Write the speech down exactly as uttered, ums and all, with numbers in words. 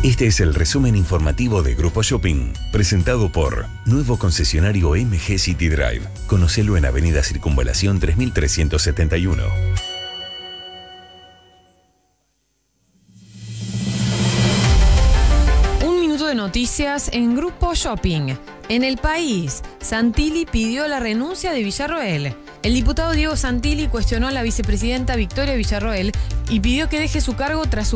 Este es el resumen informativo de Grupo Shopping, presentado por Nuevo Concesionario M G City Drive. Conocelo en Avenida Circunvalación tres mil trescientos setenta y uno. Un minuto de noticias en Grupo Shopping. En el país, Santilli pidió la renuncia de Villarroel. El diputado Diego Santilli cuestionó a la vicepresidenta Victoria Villarroel y pidió que deje su cargo tras su